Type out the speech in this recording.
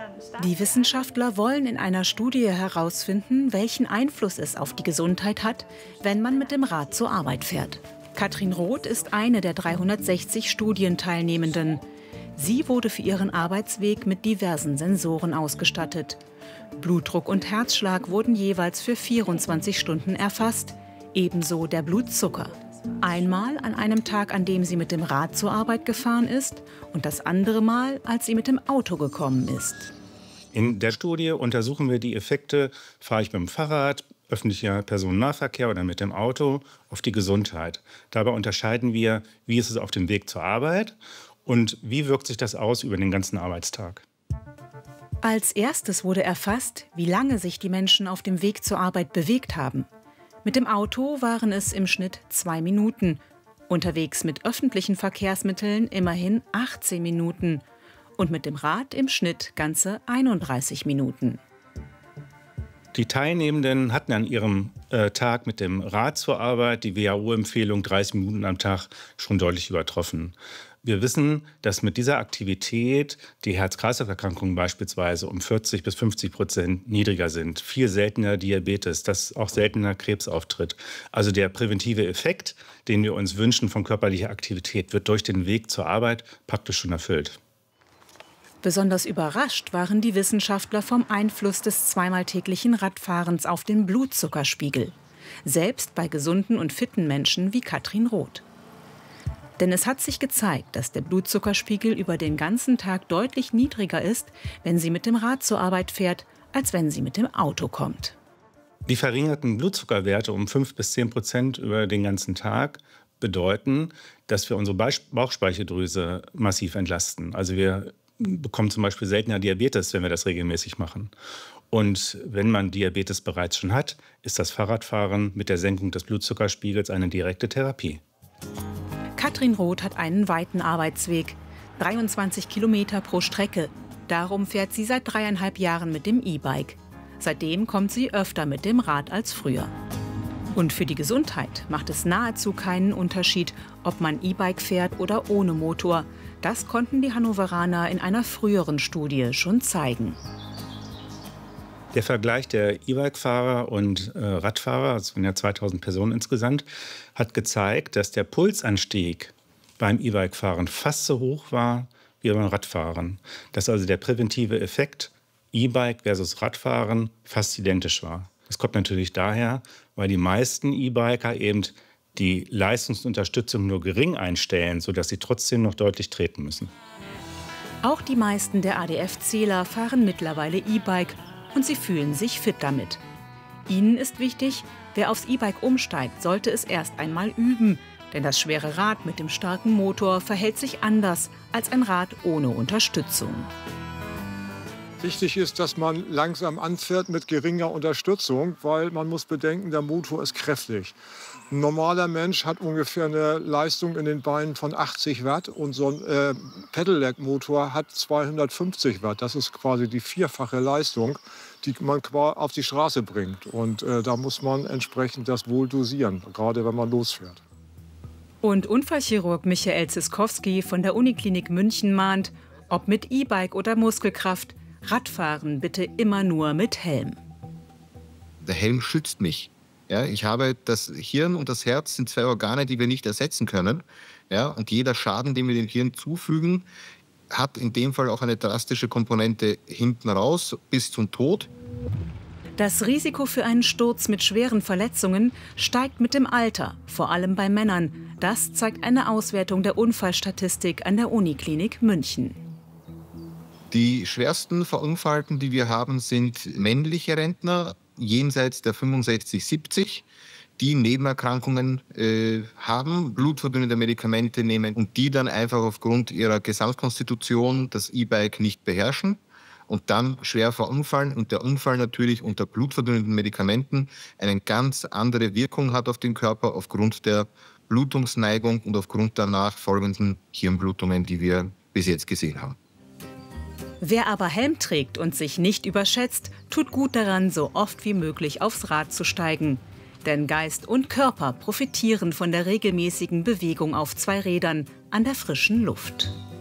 Die Wissenschaftler wollen in einer Studie herausfinden, welchen Einfluss es auf die Gesundheit hat, wenn man mit dem Rad zur Arbeit fährt. Katrin Roth ist eine der 360 Studienteilnehmenden. Sie wurde für ihren Arbeitsweg mit diversen Sensoren ausgestattet. Blutdruck und Herzschlag wurden jeweils für 24 Stunden erfasst, ebenso der Blutzucker. Einmal an einem Tag, an dem sie mit dem Rad zur Arbeit gefahren ist, und das andere Mal, als sie mit dem Auto gekommen ist. In der Studie untersuchen wir die Effekte, fahre ich mit dem Fahrrad, öffentlicher Personennahverkehr oder mit dem Auto, auf die Gesundheit. Dabei unterscheiden wir, wie ist es auf dem Weg zur Arbeit und wie wirkt sich das aus über den ganzen Arbeitstag. Als erstes wurde erfasst, wie lange sich die Menschen auf dem Weg zur Arbeit bewegt haben. Mit dem Auto waren es im Schnitt 2 Minuten. Unterwegs mit öffentlichen Verkehrsmitteln immerhin 18 Minuten. Und mit dem Rad im Schnitt ganze 31 Minuten. Die Teilnehmenden hatten an ihrem Tag mit dem Rad zur Arbeit die WHO-Empfehlung 30 Minuten am Tag schon deutlich übertroffen. Wir wissen, dass mit dieser Aktivität die Herz-Kreislauf-Erkrankungen beispielsweise um 40 bis 50% niedriger sind. Viel seltener Diabetes, dass auch seltener Krebs auftritt. Also der präventive Effekt, den wir uns wünschen von körperlicher Aktivität, wird durch den Weg zur Arbeit praktisch schon erfüllt. Besonders überrascht waren die Wissenschaftler vom Einfluss des zweimal täglichen Radfahrens auf den Blutzuckerspiegel. Selbst bei gesunden und fitten Menschen wie Katrin Roth. Denn es hat sich gezeigt, dass der Blutzuckerspiegel über den ganzen Tag deutlich niedriger ist, wenn sie mit dem Rad zur Arbeit fährt, als wenn sie mit dem Auto kommt. Die verringerten Blutzuckerwerte um 5 bis 10% über den ganzen Tag bedeuten, dass wir unsere Bauchspeicheldrüse massiv entlasten. Also wir bekommen zum Beispiel seltener Diabetes, wenn wir das regelmäßig machen. Und wenn man Diabetes bereits schon hat, ist das Fahrradfahren mit der Senkung des Blutzuckerspiegels eine direkte Therapie. Katrin Roth hat einen weiten Arbeitsweg, 23 Kilometer pro Strecke. Darum fährt sie seit 3,5 Jahren mit dem E-Bike. Seitdem kommt sie öfter mit dem Rad als früher. Und für die Gesundheit macht es nahezu keinen Unterschied, ob man E-Bike fährt oder ohne Motor. Das konnten die Hannoveraner in einer früheren Studie schon zeigen. Der Vergleich der E-Bike-Fahrer und Radfahrer, es sind ja 2000 Personen insgesamt, hat gezeigt, dass der Pulsanstieg beim E-Bike-Fahren fast so hoch war wie beim Radfahren. Dass also der präventive Effekt E-Bike versus Radfahren fast identisch war. Das kommt natürlich daher, weil die meisten E-Biker eben die Leistungsunterstützung nur gering einstellen, sodass sie trotzdem noch deutlich treten müssen. Auch die meisten der ADF-Zähler fahren mittlerweile E-Bike und sie fühlen sich fit damit. Ihnen ist wichtig, wer aufs E-Bike umsteigt, sollte es erst einmal üben. Denn das schwere Rad mit dem starken Motor verhält sich anders als ein Rad ohne Unterstützung. Wichtig ist, dass man langsam anfährt mit geringer Unterstützung, weil man muss bedenken, der Motor ist kräftig. Ein normaler Mensch hat ungefähr eine Leistung in den Beinen von 80 Watt und so ein Pedelec-Motor hat 250 Watt. Das ist quasi die vierfache Leistung, die man auf die Straße bringt. Und da muss man entsprechend das wohl dosieren, gerade wenn man losfährt. Und Unfallchirurg Michael Ziskowski von der Uniklinik München mahnt, ob mit E-Bike oder Muskelkraft, Radfahren bitte immer nur mit Helm. Der Helm schützt mich. Ja, ich habe das Hirn und das Herz sind 2 Organe, die wir nicht ersetzen können. Ja, und jeder Schaden, den wir dem Hirn zufügen, hat in dem Fall auch eine drastische Komponente hinten raus bis zum Tod. Das Risiko für einen Sturz mit schweren Verletzungen steigt mit dem Alter, vor allem bei Männern. Das zeigt eine Auswertung der Unfallstatistik an der Uniklinik München. Die schwersten Verunfallten, die wir haben, sind männliche Rentner jenseits der 65, 70, die Nebenerkrankungen haben, blutverdünnende Medikamente nehmen und die dann einfach aufgrund ihrer Gesamtkonstitution das E-Bike nicht beherrschen und dann schwer verunfallen und der Unfall natürlich unter blutverdünnenden Medikamenten eine ganz andere Wirkung hat auf den Körper aufgrund der Blutungsneigung und aufgrund der nachfolgenden Hirnblutungen, die wir bis jetzt gesehen haben. Wer aber Helm trägt und sich nicht überschätzt, tut gut daran, so oft wie möglich aufs Rad zu steigen. Denn Geist und Körper profitieren von der regelmäßigen Bewegung auf 2 Rädern an der frischen Luft.